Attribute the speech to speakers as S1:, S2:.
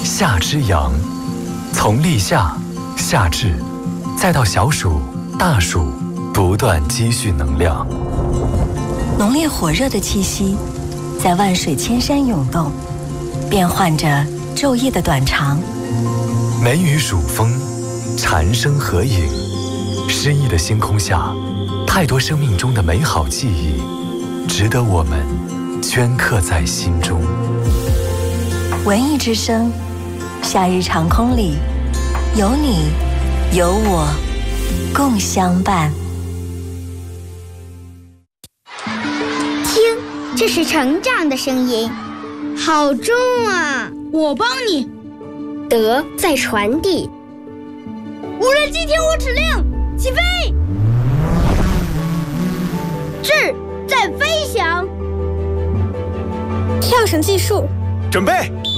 S1: 夏之阳，从立夏、夏至，再到小暑、大暑，不断积蓄能量。
S2: 浓烈火热的气息，在万水千山涌动，变换着昼夜的短长。
S1: 梅雨暑风，蝉声合影，诗意的星空下，太多生命中的美好记忆，值得我们镌刻在心中。
S2: 文艺之声，夏日长空里，有你，有我，共相伴。
S3: 听，这是成长的声音，好重啊！
S4: 我帮你。
S3: 德在传递。
S4: 无人机听我指令，起飞！
S3: 智在飞翔。
S4: 跳绳技术，
S5: 准备。